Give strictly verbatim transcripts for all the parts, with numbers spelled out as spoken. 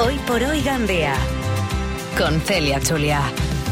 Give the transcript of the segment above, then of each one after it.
Hoy por hoy Gandía, con Celia Chulia.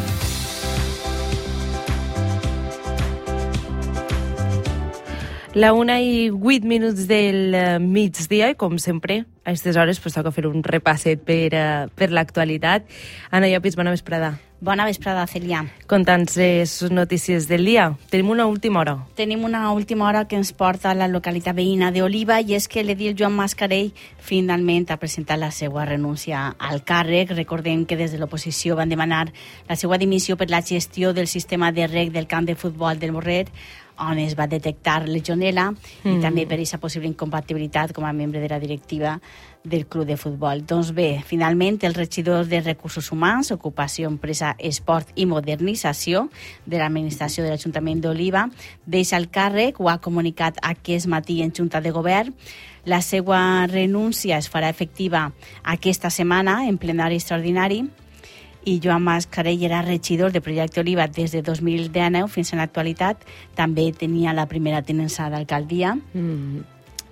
La una i vuit minuts del uh, migdia, i com sempre, a aquestes hores pues, toca fer un repasset per, uh, per l'actualitat. Anna Llopis, bona vesprada. Bona vesprada, Celia. Conta'ns les notícies del dia. Tenim una última hora. Tenim una última hora que ens porta a la localitat veïna d'Oliva, i és que l'edil Joan Mascarell finalment ha presentat la seva renúncia al càrrec. Recordem que des de l'oposició van demanar la seva dimissió per la gestió del sistema de reg del camp de futbol del Morret, on es va detectar legionela, mm. i també per aquesta possible incompatibilitat com a membre de la directiva del club de futbol. Doncs bé, finalment el regidor de Recursos Humans, Ocupació, Empresa, Esport i Modernització de l'administració de l'Ajuntament d'Oliva deixa el càrrec, ho ha comunicat aquest matí en Junta de Govern. La seva renúncia es farà efectiva aquesta setmana en plenari extraordinari, i Joan Mascarell era regidor de Projecte Oliva des de dos mil dinou fins a l'actualitat. També tenia la primera tinença d'alcaldia. Mm.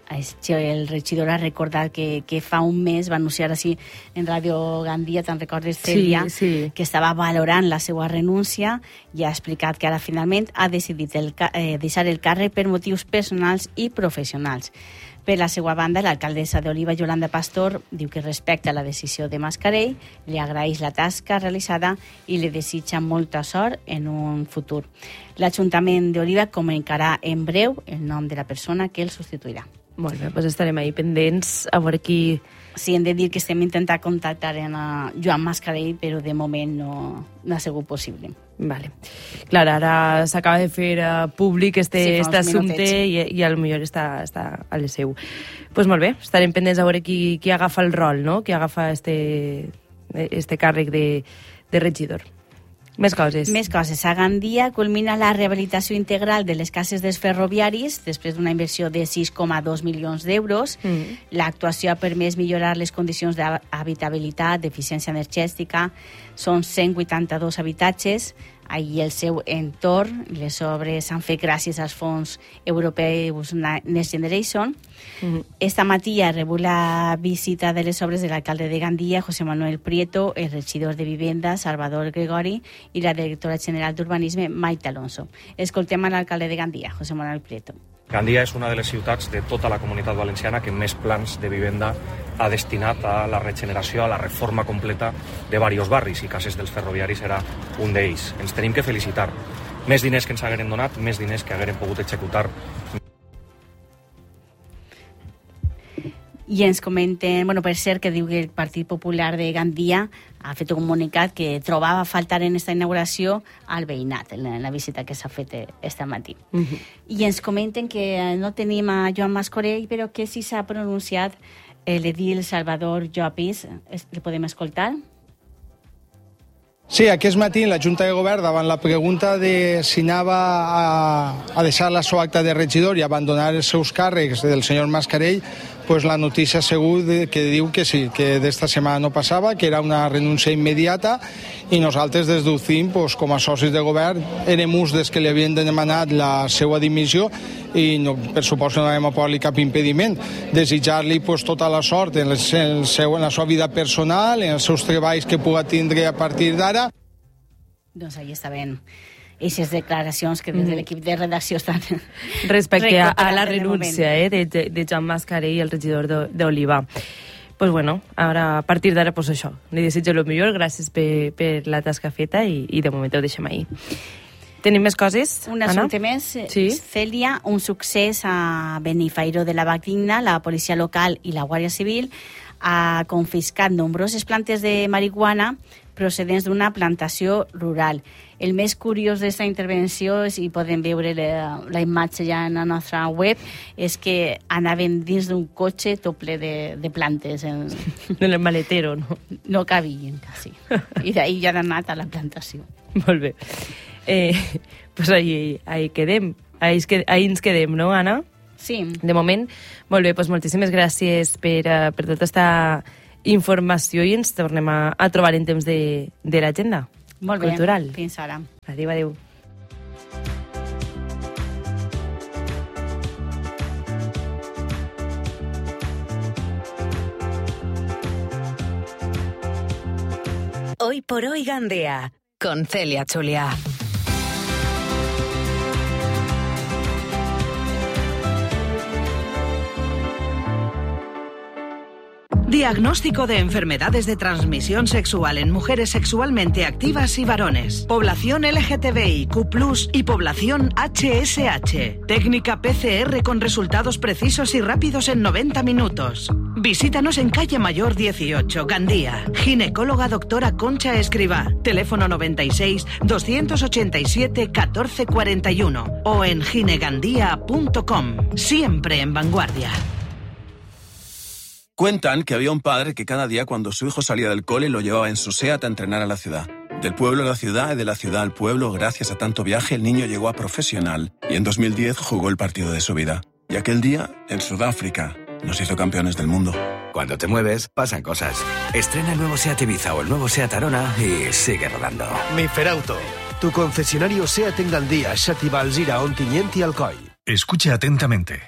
El regidor ha recordat que, que fa un mes va anunciar així en Ràdio Gandia, te'n recordes, Celia, sí, sí. que estava valorant la seva renúncia, i ha explicat que ara finalment ha decidit el, eh, deixar el càrrec per motius personals i professionals. Per la seva banda, l'alcaldessa d'Oliva, Yolanda Pastor, diu que respecta la decisió de Mascarell, li agraeix la tasca realitzada i li desitja molta sort en un futur. L'Ajuntament d'Oliva comunicarà en breu el nom de la persona que el substituirà. Molt bé, doncs estarem ahí pendents a veure qui... Sí, hem de dir que estem intentant contactar en Joan Mascarell, però de moment no, no ha sigut possible. Vale. Clar, ara s'acaba de fer uh, públic este, sí, este assumpte i, i a lo millor està, està a les seu. Doncs pues molt bé, estarem pendents a veure qui, qui agafa el rol, no? Qui agafa este, este càrrec de, de regidor. Més coses. Més coses. A Gandia culmina la rehabilitació integral de les cases dels ferroviaris després d'una inversió de sis coma dos milions d'euros. Mm. L'actuació ha permès millorar les condicions d'habitabilitat, d'eficiència energètica. Són cent vuitanta-dos habitatges i el seu entorn. Les obres s'han fet gràcies als fons europeus Next Generation. Mm-hmm. Esta matí ha rebut la visita de les obres de l'alcalde de Gandia, José Manuel Prieto, el regidor de Vivenda, Salvador Gregori, i la directora general d'Urbanisme, Maite Alonso. Escoltem a l'alcalde de Gandia, José Manuel Prieto. Gandia és una de les ciutats de tota la comunitat valenciana que més plans de vivenda ha destinat a la regeneració, a la reforma completa de diversos barris, i Cases dels Ferroviaris era un d'ells. Ens tenim que felicitar. Més diners que ens hagueren donat, més diners que hagueren pogut executar. I ens comenten, bueno, per cert, que diu que el Partit Popular de Gandia ha fet un comunicat que trobava a faltar en esta inauguració al veïnat, en la visita que s'ha fet este matí. Uh-huh. I ens comenten que no tenim a Joan Mascarell, però que sí s'ha pronunciat l'edil Salvador Llopis. El podem escoltar? Sí, aquest matí la Junta de Govern, davant la pregunta de si anava a, a deixar la seva acta de regidor i abandonar els seus càrrecs del senyor Mascarell, pues la notícia segur que diu que sí, que d'esta setmana no passava, que era una renúncia immediata, i nosaltres des d'U C I M, pues, com a socis de govern, érem uns des que li havien demanat la seva dimissió, i no, per suposo no vam posar-li cap impediment. Desitjar-li pues, tota la sort en, les, en, el seu, en la seva vida personal, en els seus treballs que pugui tindre a partir d'ara. Doncs ahí està ben. Aquestes declaracions que des de l'equip de redacció estan... Respecte a, a la renúncia eh, de, de Joan Mascarell, el regidor d'Oliva. Pues bueno, ara, a partir d'ara, pues això, li desitjo el millor, gràcies per, per la tasca feta, i, i de moment ho deixem ahir. Tenim més coses, Un Anna? assumpte més, sí? Celia, un succés a Benifairó de la Valldigna. La policia local i la Guàrdia Civil ha confiscat nombroses plantes de marihuana procedents d'una plantació rural. El més curiós d'aquesta intervenció, i podem veure la, la imatge ja en la nostra web, és que anaven dins d'un cotxe tot ple de, de plantes. En... En el maletero, no? No cabien, quasi. I d'ahir ja han anat a la plantació. Molt bé. Eh, pues ahí, ahí quedem. Ahí, ahí ens quedem, no, Anna? Sí. De moment, molt bé, doncs moltíssimes gràcies per, uh, per tota aquesta informació, i ens tornem a, a trobar en temps de, de l'agenda cultural. Molt bé, fins ara. Adéu, adéu. Hoy por hoy Gandía, con Celia Chulia. Diagnóstico de enfermedades de transmisión sexual en mujeres sexualmente activas y varones. Población L G T B I Q plus, y población H S H. Técnica P C R con resultados precisos y rápidos en noventa minutos. Visítanos en Calle Mayor dieciocho, Gandía. Ginecóloga doctora Concha Escribá. Teléfono noventa y seis, doscientos ochenta y siete, catorce cuarenta y uno o en ginegandía punto com. Siempre en vanguardia. Cuentan que había un padre que cada día cuando su hijo salía del cole lo llevaba en su SEAT a entrenar a la ciudad. Del pueblo a la ciudad y de la ciudad al pueblo, gracias a tanto viaje, el niño llegó a profesional y en dos mil diez jugó el partido de su vida. Y aquel día, en Sudáfrica, nos hizo campeones del mundo. Cuando te mueves, pasan cosas. Estrena el nuevo SEAT Ibiza o el nuevo SEAT Arona y sigue rodando. Mi Ferauto, tu concesionario SEAT en Gandía, Xàtiva, Alzira, Ontinyent y Alcoi. Escucha atentamente.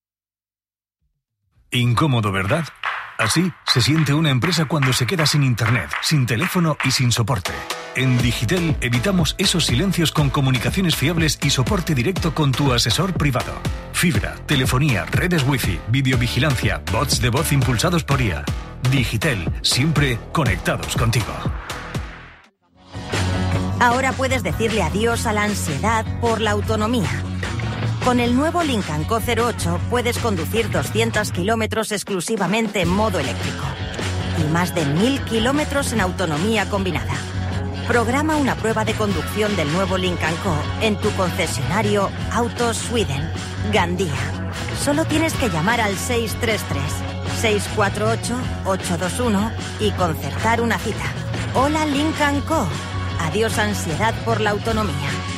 Incómodo, ¿verdad? Así se siente una empresa cuando se queda sin internet, sin teléfono y sin soporte. En Digitel evitamos esos silencios con comunicaciones fiables y soporte directo con tu asesor privado. Fibra, telefonía, redes wifi, videovigilancia, bots de voz impulsados por I A. Digitel, siempre conectados contigo. Ahora puedes decirle adiós a la ansiedad por la autonomía. Con el nuevo Lincoln Co cero ocho puedes conducir doscientos kilómetros exclusivamente en modo eléctrico y más de mil kilómetros en autonomía combinada. Programa una prueba de conducción del nuevo Lincoln Co en tu concesionario Autos Sweden, Gandía. Solo tienes que llamar al seis tres tres, seis cuatro ocho, ocho dos uno y concertar una cita. Hola Lincoln Co. Adiós ansiedad por la autonomía.